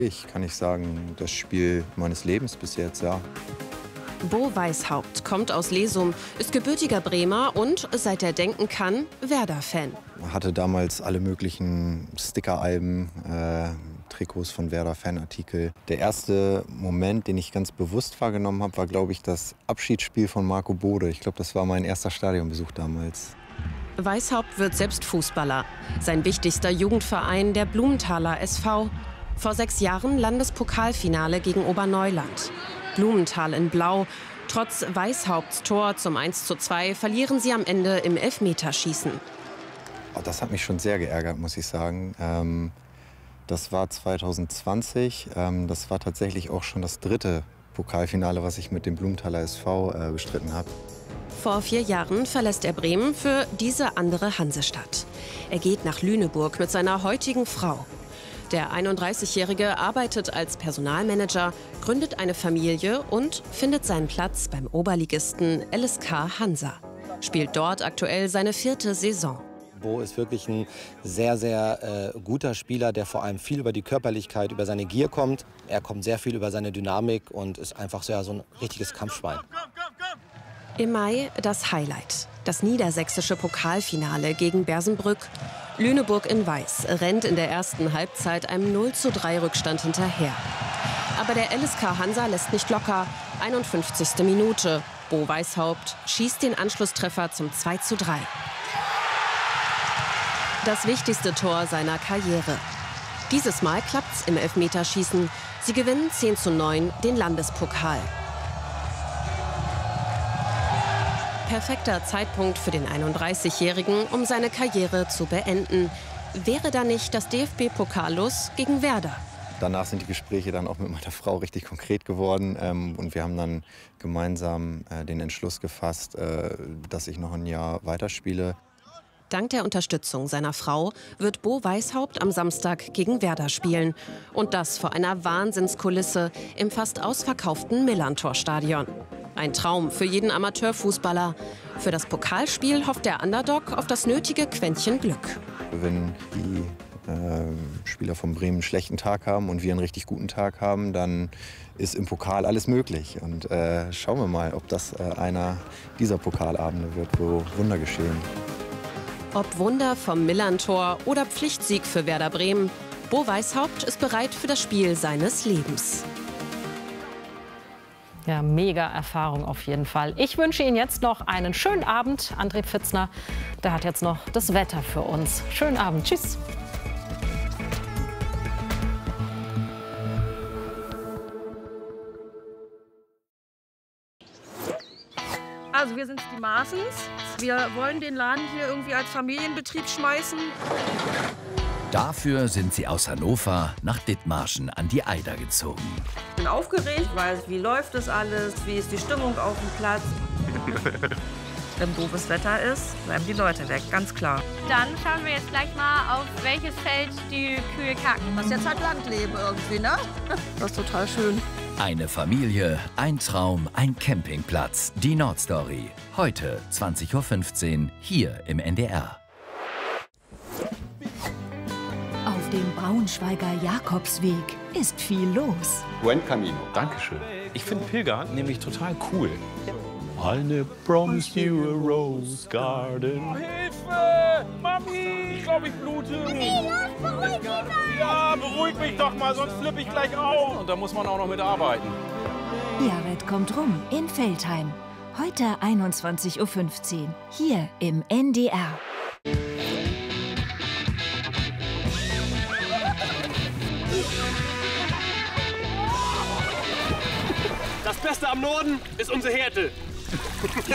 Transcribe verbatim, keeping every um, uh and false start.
Ich kann nicht sagen, das Spiel meines Lebens bis jetzt, ja. Bo Weishaupt kommt aus Lesum, ist gebürtiger Bremer und, seit er denken kann, Werder-Fan. Hatte damals alle möglichen Sticker-Alben, äh, Trikots von Werder, Fanartikel. Der erste Moment, den ich ganz bewusst wahrgenommen habe, war, glaube ich, das Abschiedsspiel von Marco Bode. Ich glaube, das war mein erster Stadionbesuch damals. Weishaupt wird selbst Fußballer. Sein wichtigster Jugendverein, der Blumenthaler S V. Vor sechs Jahren Landespokalfinale gegen Oberneuland. Blumenthal in Blau. Trotz Weishaupts Tor zum eins zu zwei verlieren sie am Ende im Elfmeterschießen. Oh, das hat mich schon sehr geärgert, muss ich sagen. Ähm, das war zwanzig zwanzig. Ähm, das war tatsächlich auch schon das dritte Pokalfinale, was ich mit dem Blumenthaler S V äh, bestritten habe. Vor vier Jahren verlässt er Bremen für diese andere Hansestadt. Er geht nach Lüneburg mit seiner heutigen Frau. Der einunddreißigjährige arbeitet als Personalmanager, gründet eine Familie und findet seinen Platz beim Oberligisten L S K Hansa. Spielt dort aktuell seine vierte Saison. Bo ist wirklich ein sehr, sehr äh, guter Spieler, der vor allem viel über die Körperlichkeit, über seine Gier kommt. Er kommt sehr viel über seine Dynamik und ist einfach so, ja, so ein richtiges Kampfschwein. Im Mai das Highlight. Das niedersächsische Pokalfinale gegen Bersenbrück. Lüneburg in Weiß rennt in der ersten Halbzeit einem null zu drei Rückstand hinterher. Aber der L S K Hansa lässt nicht locker. einundfünfzigste Minute. Bo Weishaupt schießt den Anschlusstreffer zum zwei zu drei. Das wichtigste Tor seiner Karriere. Dieses Mal klappt's im Elfmeterschießen. Sie gewinnen zehn zu neun den Landespokal. Perfekter Zeitpunkt für den einunddreißigjährigen, um seine Karriere zu beenden. Wäre da nicht das D F B-Pokal-Los gegen Werder? Danach sind die Gespräche dann auch mit meiner Frau richtig konkret geworden. Ähm, und wir haben dann gemeinsam äh, den Entschluss gefasst, äh, dass ich noch ein Jahr weiterspiele. Dank der Unterstützung seiner Frau wird Bo Weishaupt am Samstag gegen Werder spielen. Und das vor einer Wahnsinnskulisse im fast ausverkauften Millantor-Stadion. Ein Traum für jeden Amateurfußballer. Für das Pokalspiel hofft der Underdog auf das nötige Quäntchen Glück. Wenn die äh, Spieler von Bremen einen schlechten Tag haben und wir einen richtig guten Tag haben, dann ist im Pokal alles möglich. Und äh, schauen wir mal, ob das äh, einer dieser Pokalabende wird, wo Wunder geschehen. Ob Wunder vom Millantor oder Pflichtsieg für Werder Bremen, Bo Weishaupt ist bereit für das Spiel seines Lebens. Ja, mega Erfahrung auf jeden Fall. Ich wünsche Ihnen jetzt noch einen schönen Abend. André Pfitzner, der hat jetzt noch das Wetter für uns. Schönen Abend. Tschüss. Also wir sind die Maaßens. Wir wollen den Laden hier irgendwie als Familienbetrieb schmeißen. Dafür sind sie aus Hannover nach Dithmarschen an die Eider gezogen. Ich bin aufgeregt, weiß, wie läuft das alles, wie ist die Stimmung auf dem Platz. Wenn doofes Wetter ist, bleiben die Leute weg, ganz klar. Dann schauen wir jetzt gleich mal, auf welches Feld die Kühe kacken. Das ist jetzt halt Landleben irgendwie, ne? Das ist total schön. Eine Familie, ein Traum, ein Campingplatz. Die Nordstory. Heute zwanzig Uhr fünfzehn hier im N D R. Auf dem Braunschweiger Jakobsweg ist viel los. Buen Camino. Dankeschön. Ich finde Pilgern nämlich total cool. I never promised you a rose garden. Oh, Hilfe! Mami! Ich glaube, ich blute. Mami, los, beruhig dich mal! Ja, beruhig mich doch mal, sonst flippe ich gleich auf. Und da muss man auch noch mitarbeiten. Jared kommt rum in Veltheim. Heute einundzwanzig Uhr fünfzehn. Hier im N D R. Das Beste am Norden ist unsere Härte.